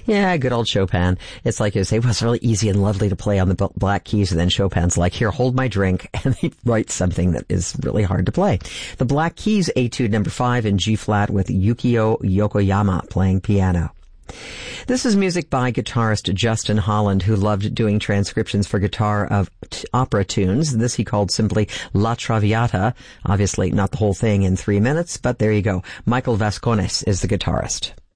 Yeah, good old Chopin. It's like you say, well, it's really easy and lovely to play on the black keys, and then Chopin's like, here, hold my drink, and he writes something that is really hard to play. The Black Keys, Etude number 5 in G-flat with Yukio Yokoyama playing piano. This is music by guitarist Justin Holland, who loved doing transcriptions for guitar of opera tunes. This he called simply La Traviata. Obviously not the whole thing in 3 minutes, but there you go. Michael Vascones is the guitarist.